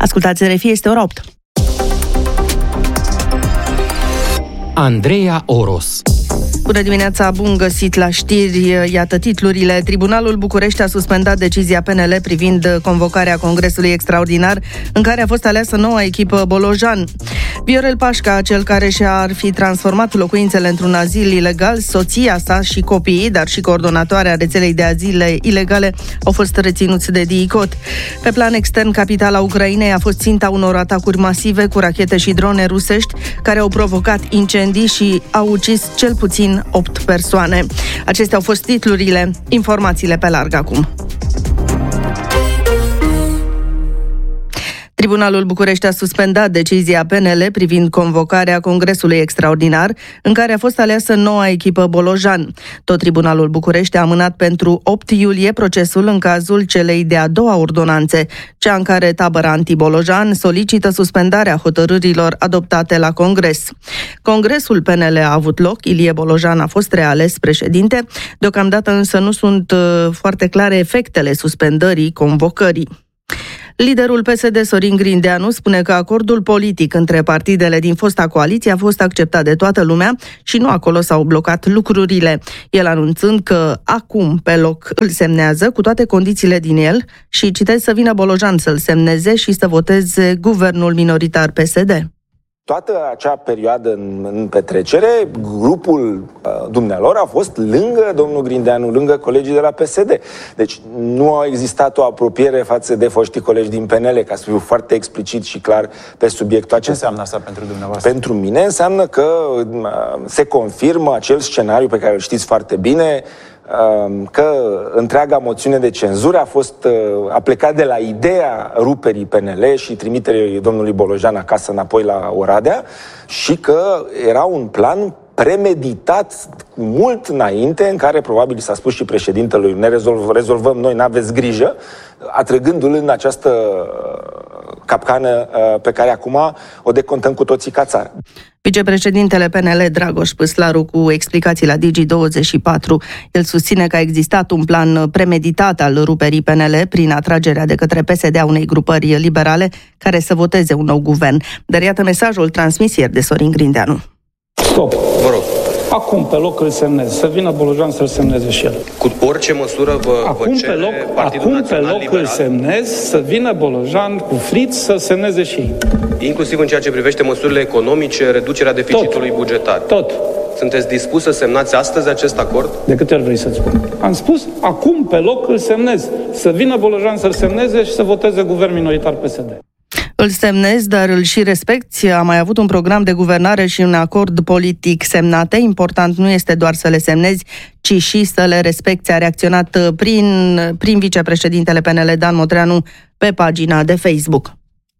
Ascultați RFI, este ora 8. Andreea Oros. Bună dimineața, bun găsit la știri. Iată titlurile. Tribunalul București a suspendat decizia PNL privind convocarea Congresului Extraordinar, în care a fost aleasă noua echipă Bolojan. Viorel Pașca, cel care și-ar fi transformat locuințele într-un azil ilegal, soția sa și copiii, dar și coordonatoarea rețelei de azile ilegale, au fost reținuți de DICOT. Pe plan extern, capitala Ucrainei a fost ținta unor atacuri masive cu rachete și drone rusești, care au provocat incendii și au ucis cel puțin 8 persoane. Acestea au fost titlurile. Informațiile pe larg acum. Tribunalul București a suspendat decizia PNL privind convocarea Congresului Extraordinar, în care a fost aleasă noua echipă Bolojan. Tot Tribunalul București a amânat pentru 8 iulie procesul în cazul celei de-a doua ordonanțe, cea în care tabăra anti-Bolojan solicită suspendarea hotărârilor adoptate la Congres. Congresul PNL a avut loc, Ilie Bolojan a fost reales președinte, deocamdată însă nu sunt foarte clare efectele suspendării convocării. Liderul PSD, Sorin Grindeanu, spune că acordul politic între partidele din fosta coaliție a fost acceptat de toată lumea și nu acolo s-au blocat lucrurile. El anunțând că acum pe loc îl semnează cu toate condițiile din el și, citez, să vină Bolojan să-l semneze și să voteze guvernul minoritar PSD. Toată acea perioadă în petrecere, grupul dumnealor a fost lângă domnul Grindeanu, lângă colegii de la PSD. Deci nu a existat o apropiere față de foștii colegi din PNL, ca să fiu foarte explicit și clar pe subiectul acesta. Ce înseamnă asta pentru dumneavoastră? Pentru mine înseamnă că se confirmă acel scenariu pe care îl știți foarte bine, că întreaga moțiune de cenzură a plecat de la ideea ruperii PNL și trimiterii domnului Bolojan acasă înapoi la Oradea și că era un plan premeditat cu mult înainte, în care probabil s-a spus și președintelui, ne rezolvăm noi, n-aveți grijă, atrăgându-l în această capcană pe care acum o decontăm cu toții ca țară. Vicepreședintele PNL, Dragoș Păslaru, cu explicații la Digi24, el susține că a existat un plan premeditat al ruperii PNL prin atragerea de către PSD a unei grupări liberale care să voteze un nou guvern. Dar iată mesajul transmis ieri de Sorin Grindeanu. Stop! Vă rog. Acum pe loc îl semnez. Să vină Bolojan să-l semneze și el. Cu orice măsură vă cere Partidul Național Liberal? Îl semnez, să vină Bolojan cu friț să semneze și ei. Inclusiv în ceea ce privește măsurile economice, reducerea deficitului bugetar. Tot. Sunteți dispus să semnați astăzi acest acord? De câte ori vrei să-ți spun? Am spus, acum pe loc îl semnez. Să vină Bolojan să-l semneze și să voteze guvern minoritar PSD. Îl semnezi, dar îl și respecti. Am mai avut un program de guvernare și un acord politic semnate. Important nu este doar să le semnezi, ci și să le respecti. A reacționat prin vicepreședintele PNL, Dan Motreanu, pe pagina de Facebook.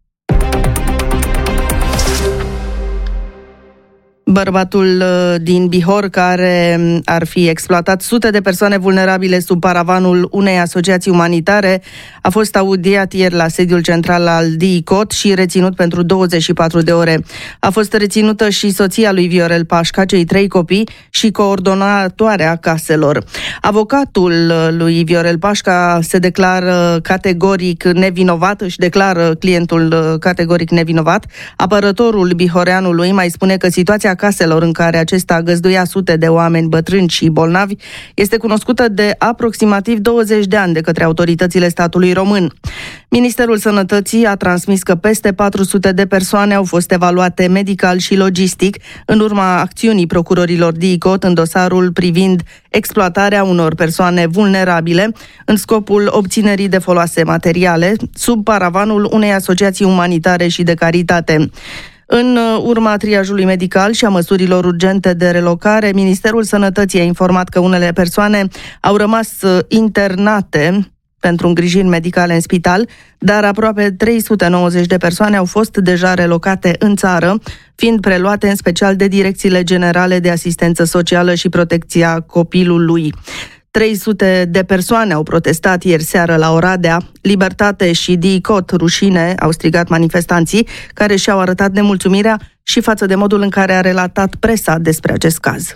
Bărbatul din Bihor, care ar fi exploatat sute de persoane vulnerabile sub paravanul unei asociații umanitare, a fost audiat ieri la sediul central al DICOT și reținut pentru 24 de ore. A fost reținută și soția lui Viorel Pașca, cei 3 copii și coordonatoarea caselor. Avocatul lui Viorel Pașca se declară categoric nevinovat, își declară clientul categoric nevinovat. Apărătorul bihoreanului mai spune că situația caselor în care acesta găzduia sute de oameni bătrâni și bolnavi este cunoscută de aproximativ 20 de ani de către autoritățile statului român. Ministerul Sănătății a transmis că peste 400 de persoane au fost evaluate medical și logistic în urma acțiunii procurorilor DICOT în dosarul privind exploatarea unor persoane vulnerabile în scopul obținerii de foloase materiale sub paravanul unei asociații umanitare și de caritate. În urma triajului medical și a măsurilor urgente de relocare, Ministerul Sănătății a informat că unele persoane au rămas internate pentru îngrijiri medicale în spital, dar aproape 390 de persoane au fost deja relocate în țară, fiind preluate în special de direcțiile generale de asistență socială și protecția copilului. 300 de persoane au protestat ieri seară la Oradea. Libertate și DICOT, rușine, au strigat manifestanții, care și-au arătat nemulțumirea și față de modul în care a relatat presa despre acest caz.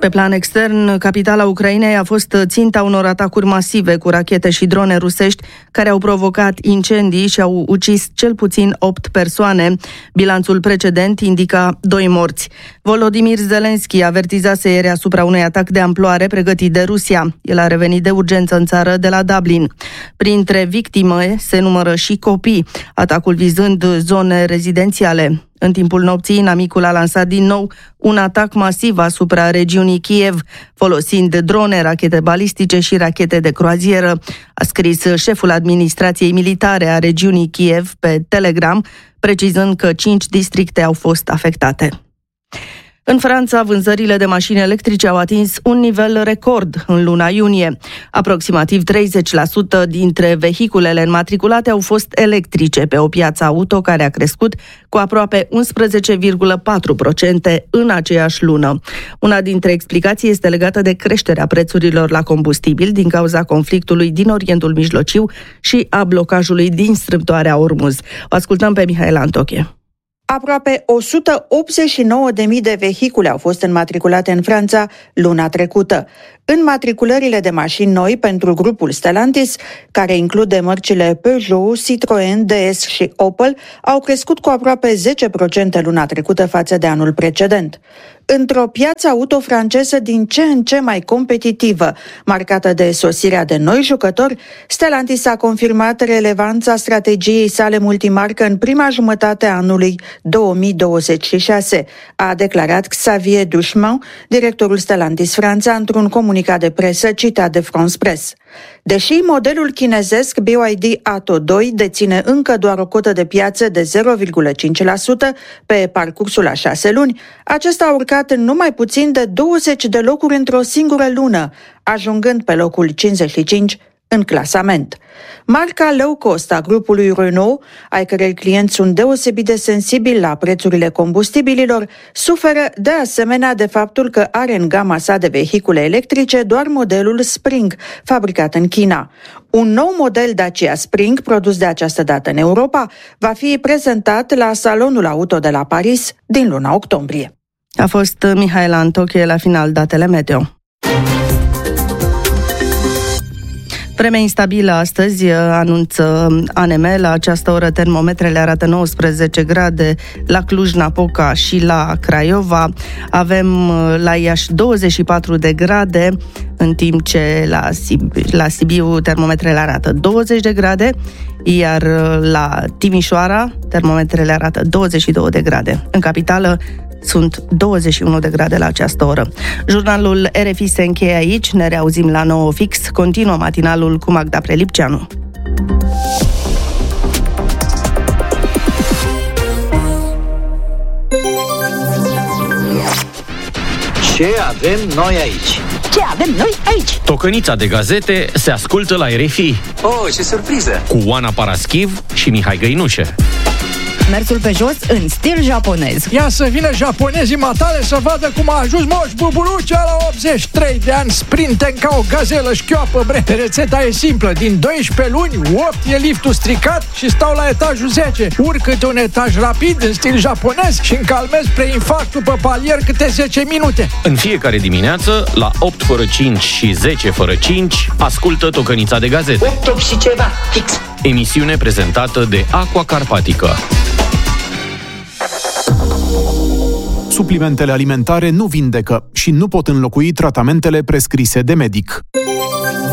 Pe plan extern, capitala Ucrainei a fost ținta unor atacuri masive cu rachete și drone rusești care au provocat incendii și au ucis cel puțin 8 persoane. Bilanțul precedent indica 2 morți. Volodymyr Zelensky avertizase ieri asupra unui atac de amploare pregătit de Rusia. El a revenit de urgență în țară de la Dublin. Printre victime se numără și copii, atacul vizând zone rezidențiale. În timpul nopții, inamicul a lansat din nou un atac masiv asupra regiunii Kiev, folosind drone, rachete balistice și rachete de croazieră, a scris șeful administrației militare a regiunii Kiev pe Telegram, precizând că 5 districte au fost afectate. În Franța, vânzările de mașini electrice au atins un nivel record în luna iunie. Aproximativ 30% dintre vehiculele înmatriculate au fost electrice pe o piață auto care a crescut cu aproape 11,4% în aceeași lună. Una dintre explicații este legată de creșterea prețurilor la combustibil din cauza conflictului din Orientul Mijlociu și a blocajului din strâmtoarea Ormuz. O ascultăm pe Mihaela Antoche. Aproape 189.000 de vehicule au fost înmatriculate în Franța luna trecută. Înmatriculările de mașini noi pentru grupul Stellantis, care include mărcile Peugeot, Citroën, DS și Opel, au crescut cu aproape 10% luna trecută față de anul precedent. Într-o piață auto franceză din ce în ce mai competitivă, marcată de sosirea de noi jucători, Stellantis a confirmat relevanța strategiei sale multimarcă în prima jumătate a anului 2026, a declarat Xavier Duchemin, directorul Stellantis Franța, într-un comunicat de presă citat de France Press. Deși modelul chinezesc BYD Atto 2 deține încă doar o cotă de piață de 0,5% pe parcursul a 6 luni, acesta a urcat în numai puțin de 20 de locuri într-o singură lună, ajungând pe locul 55 în clasament. Marca low cost a grupului Renault, ai cărei clienți sunt deosebit de sensibili la prețurile combustibililor, suferă de asemenea de faptul că are în gama sa de vehicule electrice doar modelul Spring, fabricat în China. Un nou model Dacia Spring, produs de această dată în Europa, va fi prezentat la Salonul Auto de la Paris din luna octombrie. A fost Mihaela Antoche, la final datele meteo. Vreme instabilă astăzi, anunță ANM. La această oră termometrele arată 19 grade la Cluj-Napoca și la Craiova. Avem la Iași 24 de grade, în timp ce la Sibiu termometrele arată 20 de grade, iar la Timișoara termometrele arată 22 de grade. În capitală sunt 21 de grade la această oră. Jurnalul RFI se încheie aici, ne reauzim la 9 fix. Continuă matinalul cu Magda Prelipceanu. Ce avem noi aici? Ce avem noi aici? Tocănița de gazete se ascultă la RFI. Oh, ce surpriză! Cu Oana Paraschiv și Mihai Găinușe. Mersul pe jos în stil japonez. Ia să vină japonezii matale să vadă cum a ajuns Moș Buburucea la 83 de ani, sprinten ca o gazelă șchioapă, bre. Rețeta e simplă, din 12 luni, 8 e liftul stricat și stau la etajul 10. Urc câte un etaj rapid în stil japonez și încalmez preinfarctul pe palier câte 10 minute. În fiecare dimineață, la 8 fără 5 și 10 fără 5, ascultă Tocănița de gazete. 8 și ceva, fix. Emisiune prezentată de Aqua Carpatică. Suplimentele alimentare nu vindecă și nu pot înlocui tratamentele prescrise de medic.